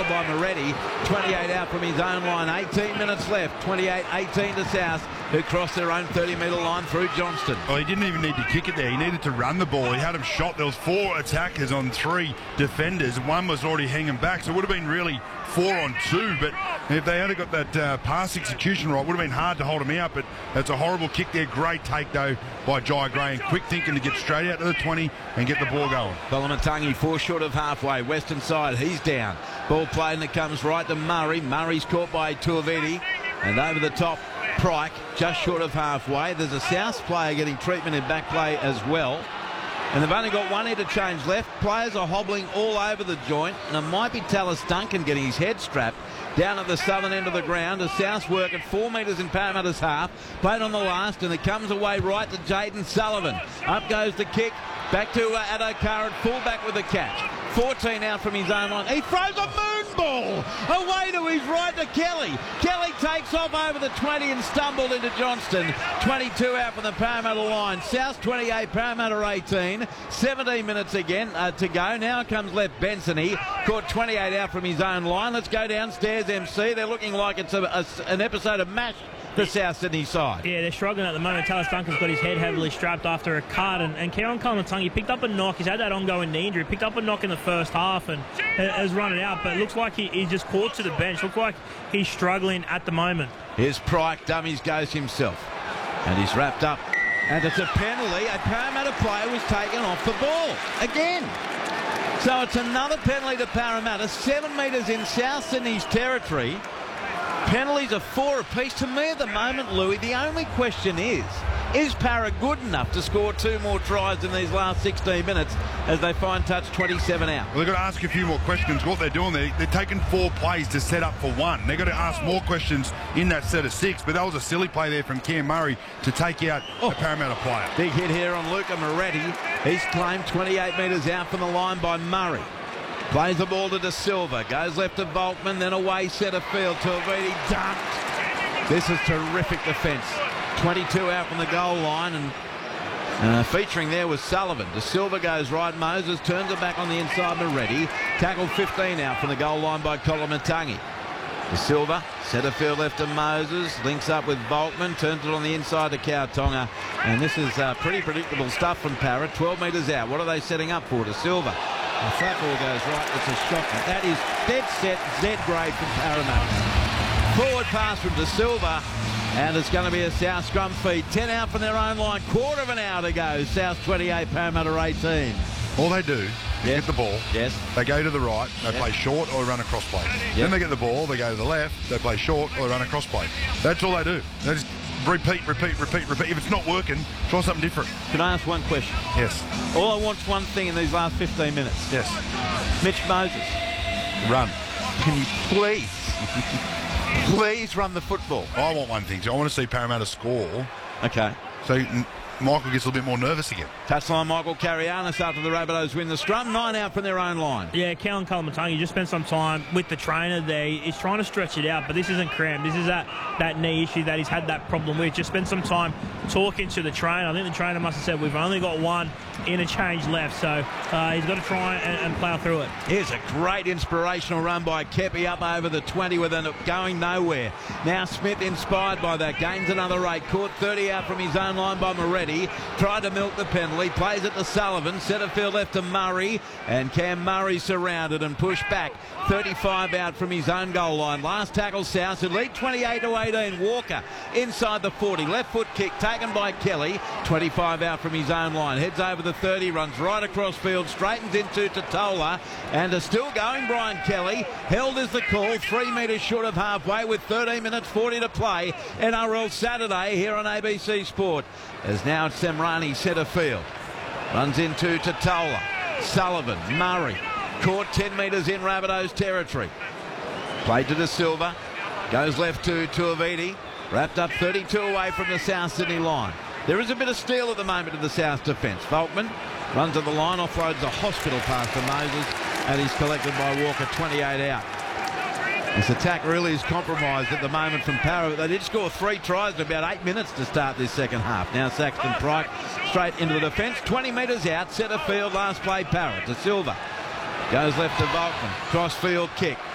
by Moretti. 28 out from his own line. 18 minutes left. 28-18 to South, who crossed their own 30-metre line through Johnston. Well, he didn't even need to kick it there. He needed to run the ball. He had him shot. There was 4 attackers on 3 defenders. One was already hanging back, so it would have been really 4 on 2. But if they had got that pass execution right, it would have been hard to hold him out. But that's a horrible kick there. Great take, though, by Jai Gray. And quick thinking to get straight out to the 20 and get the ball going. Koloamatangi 4 short of halfway. Western side, he's down. Ball played and it comes right to Murray. Murray's caught by Tuiviti. And over the top, Pryke, just short of halfway. There's a South player getting treatment in back play as well. And they've only got 1 interchange left. Players are hobbling all over the joint. And it might be Tallis Duncan getting his head strapped down at the southern end of the ground. As South's work at 4 metres in Parramatta's half. Played on the last, and it comes away right to Jaden Sullivan. Up goes the kick. Back to Addo-Carr, fullback with the catch. 14 out from his own line. He throws a moon ball away to his right to Kelly. Kelly takes off over the 20 and stumbled into Johnston. 22 out from the Parramatta line. South 28, Parramatta 18. 17 minutes again to go. Now comes left Benson. He caught 28 out from his own line. Let's go downstairs, MC. They're looking like it's an episode of MASH. The South Sydney side. Yeah, they're struggling at the moment. Tallis Duncan's got his head heavily strapped after a cut, and Kieran Koloamatangi picked up a knock. He's had that ongoing knee injury. Picked up a knock in the first half and has run it out, but it looks like he just caught to the bench. Looks like he's struggling at the moment. Here's Pryke. Dummies goes himself, and he's wrapped up. And it's a penalty. A Parramatta player was taken off the ball again. So it's another penalty to Parramatta. 7 metres in South Sydney's territory. Penalties are 4 apiece. To me at the moment, Louis, the only question is Parra good enough to score 2 more tries in these last 16 minutes as they find touch 27 out? Well, they've got to ask a few more questions. What they're doing, they're taking 4 plays to set up for 1. They've got to ask more questions in that set of 6, but that was a silly play there from Cam Murray to take out a Parramatta player. Big hit here on Luca Moretti. He's claimed 28 metres out from the line by Murray. Plays the ball to De Silva. Goes left to Volkman, then away centre field. Tuiviti dumped. This is terrific defence. 22 out from the goal line, and featuring there was Sullivan. De Silva goes right. Moses turns it back on the inside. Moretti. Tackled 15 out from the goal line by Koloamatangi. De Silva, centre field left to Moses. Links up with Volkman. Turns it on the inside to Kautonga. And this is pretty predictable stuff from Parra. 12 metres out. What are they setting up for? De Silva. The flat ball goes right. It's a shocker. That is dead set, Z grade from Parramatta. Forward pass from De Silva, and it's going to be a South scrum feed. 10 out from their own line. Quarter of an hour to go. South 28, Parramatta 18. All they do is get the ball. Yes. They go to the right. They play short or run a cross play. Then they get the ball. They go to the left. They play short or run a cross play. That's all they do. They just repeat. If it's not working, try something different. Can I ask one question? Yes. All I want's one thing in these last 15 minutes. Yes. Mitch Moses. Run. Can you please run the football? I want one thing. I want to see Parramatta score. Okay. So Michael gets a little bit more nervous again. Touchline Michael Carianis after the Rabbitohs win the scrum. 9 out from their own line. Yeah, Kieran Koloamatangi just spent some time with the trainer there. He's trying to stretch it out, but this isn't crammed. This is that knee issue that he's had that problem with. Just spent some time talking to the trainer. I think the trainer must have said, we've only got 1 interchange left, so he's got to try and plough through it. Here's a great inspirational run by Kepi up over the 20 with it going nowhere. Now Smith inspired by that. Gains another 8. Caught 30 out from his own line by Moretti. Tried to milk the penalty. Plays it to Sullivan. Centre field left to Murray. And Cam Murray surrounded and pushed back. 35 out from his own goal line. Last tackle South. Lead 28-18. Walker inside the 40. Left foot kick taken by Kelly. 25 out from his own line. Heads over the 30. Runs right across field. Straightens into Totola. And is still going Brian Kelly. Held is the call. 3 metres short of halfway with 13 minutes 40 to play. NRL Saturday here on ABC Sport. As now it's Semrani centre field. Runs into Totola. Sullivan. Murray. Caught 10 metres in Rabbitohs territory. Played to De Silva. Goes left to Tuiviti. Wrapped up 32 away from the South Sydney line. There is a bit of steel at the moment in the South defence. Volkman runs to the line, offloads a hospital pass to Moses, and he's collected by Walker. 28 out. This attack really is compromised at the moment from Parra. They did score 3 tries in about 8 minutes to start this second half. Now Saxton Pryke straight into the defence. 20 metres out, centre field, last play Parra. De Silva goes left to Volkman. Cross field kick.